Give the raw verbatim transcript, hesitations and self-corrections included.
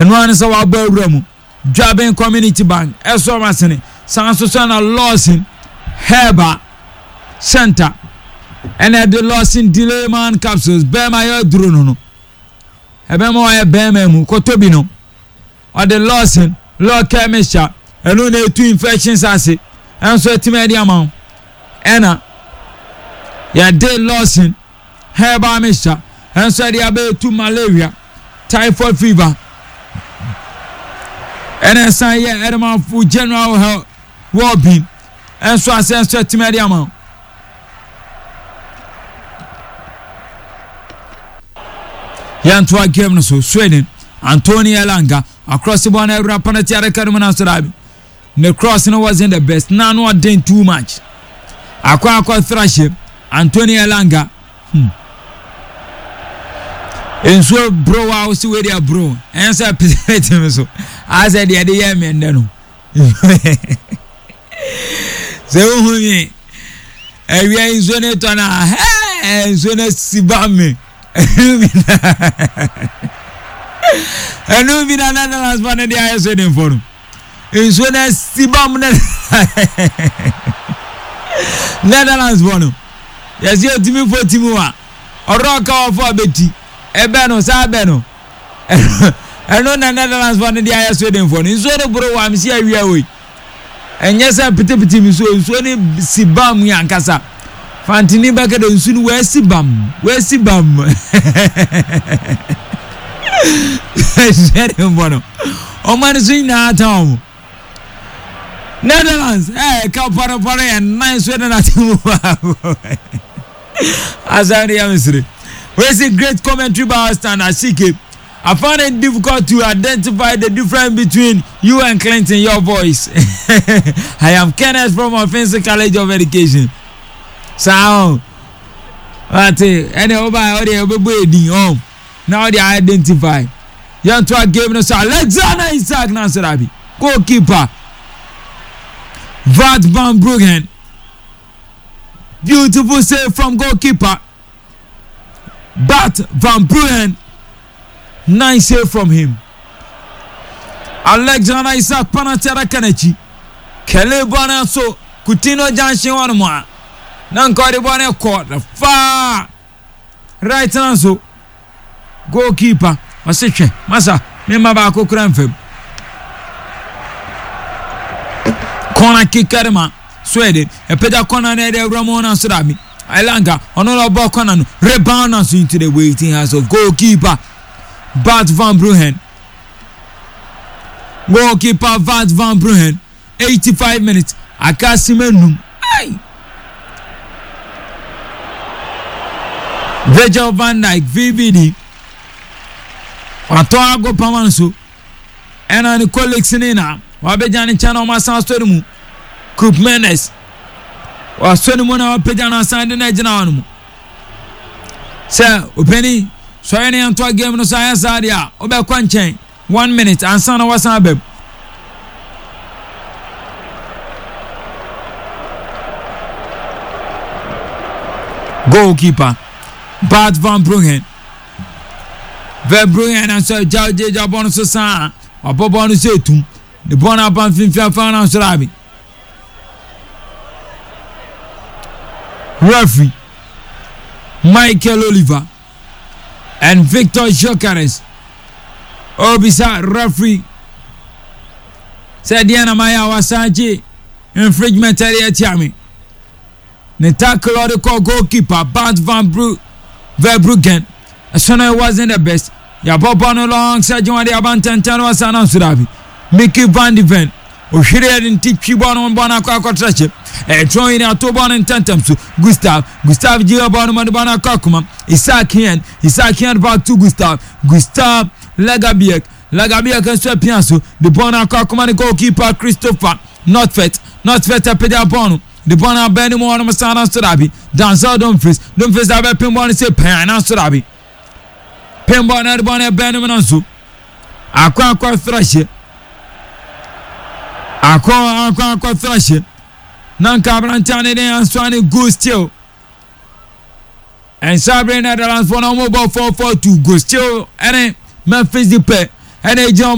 eno an so wa ba awura mu Dwaben Community Bank eso masene sanso na Lawson Herba Center and at the Lawson Delayman capsules bema ya duro no no ebema wa ya bema mu kotobi no or the Lawson law chemistry eno na two infections ase enso etime dia ma ena ya de Lawson Herba mixture enso dia be two malaria typhoid fever and then say yeah Edema for general health well-being and so I say so etime dia ma Yantwa game no so Sweden Anthony Elanga across the border penalty area Kaduna Surabi. The crossing wasn't the best. Now no doing too much. Akwa akwa thrash Anthony Elanga. Hmm. And so bro I was with their bro. And so so I said the idea me and then. So who me? And we are in zone to na hey zone sibame. Enu bina na na Spanish dia yeso den forum. Enso na sibam na Netherlands bono. Yesi otimi fo timi wa. Oroka ofo abeti. Ebe no sa be no. Enu na Netherlands bono dia yeso den forum. Enso de bro wa msi awia we. Enye sa pitipiti mi so enso ni sibam ya nkasa. Fantini baka de enso ni we sibam. We sibam. Very bueno. O man swina atom. Netherlands, eh, kapara para and nice weather na timu. Azari Amisri. We see great commentary by Stan Asike. I found it difficult to identify the difference between you and Clinton, your voice. I am Kenneth from Offensive College of Education. So, but any over audio be home. Now they identify. Yantwa game no so Alexander Isaac Nasarabi. Goalkeeper. Wout van Bruggen. Beautiful save from goalkeeper. But Van Bruggen. Nice save from him. Alexander Isaac Panatera Kanechi. Kele Bona so Coutinho Janshin one more. Nankori Bona court. Far. Right now so. Goalkeeper. Masiche. Masa. Mema ba ko kramfem. Corner kick Karma. Sweden. A peda corner near the Ramona Surabi. Elanga. Another ball corner. Rebound us into the waiting house of goalkeeper. Wout van Bruggen. Goalkeeper Wout van Bruggen. eighty-five minutes. Akasimenum. Ay. Virgil van Dijk. V V D. Ato ago pamanso. Ena ni colleagues nina. Wabejani chana umasa story mu. Coop Mendes. Wasoni mu na wapejana sande na jina wanu mu. Sir, upeni. So any anto game no science area. Obe kwanchen. One minute. Ansana wasan beb. Goalkeeper. Wout van Bruggen. Van Bruggen and so George Jabon so sa. Abobon so tum. The bon upon fifty finance rabi. Referee Michael Oliver and Victor Jokeres. Obisa referee said Diana Maya Wasaji infringement area tiami. The tackle of the call goalkeeper Wout van Bruggen. Asana wasn't the best. Ya Bobon alongside John the Abantan was an Surabi. Mickey Van de Ven. Oshire in Tipibon on Bonaka Cotrache. A drawing out to Bon and Tantum to Gustav. Gustav Giabon Madbana Kakuma. Isaac Hian. Isaac Hian about to Gustav. Gustav Lagabiek. Lagabiek and Swapianso. The Bona Kakuma goalkeeper Christopher. Not fet. Not fet a pedabon. The Bona Benimo on Masana Surabi. Dancer Dumfries. Dumfries have a pinball and say Pan and Surabi. Pinball and Bonnet Benimo. Aqua Aqua Thrasher. Aqua Aqua Aqua Thrasher. Nanka Brantani and Swanee Gustio. And Sabrina Netherlands for no mobile four four two Gustio and Memphis the pet and a John.